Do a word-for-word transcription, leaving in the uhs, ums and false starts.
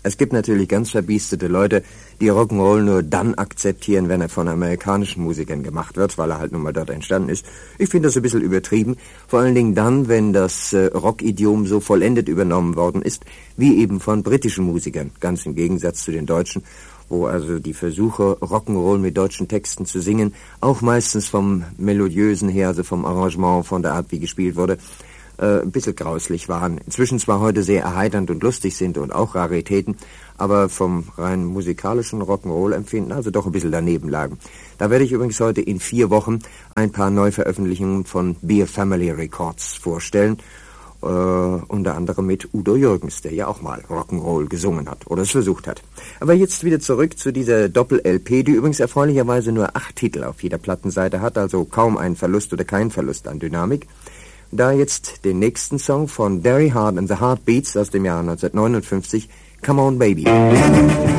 Es gibt natürlich ganz verbiestete Leute, die Rock'n'Roll nur dann akzeptieren, wenn er von amerikanischen Musikern gemacht wird, weil er halt nun mal dort entstanden ist. Ich finde das ein bisschen übertrieben, vor allen Dingen dann, wenn das äh, Rock-Idiom so vollendet übernommen worden ist, wie eben von britischen Musikern, ganz im Gegensatz zu den Deutschen, wo also die Versuche, Rock'n'Roll mit deutschen Texten zu singen, auch meistens vom Melodiösen her, also vom Arrangement, von der Art, wie gespielt wurde, äh, ein bisschen grauslich waren. Inzwischen zwar heute sehr erheiternd und lustig sind und auch Raritäten, aber vom rein musikalischen Rock'n'Roll-Empfinden also doch ein bisschen daneben lagen. Da werde ich übrigens heute in vier Wochen ein paar Neuveröffentlichungen von Beer Family Records vorstellen, äh, unter anderem mit Udo Jürgens, der ja auch mal Rock'n'Roll gesungen hat oder es versucht hat. Aber jetzt wieder zurück zu dieser Doppel-L P, die übrigens erfreulicherweise nur acht Titel auf jeder Plattenseite hat, also kaum einen Verlust oder kein Verlust an Dynamik. Da jetzt den nächsten Song von Barry Hart and the Heartbeats aus dem Jahr neunzehnhundertneunundfünfzig, Come On Baby.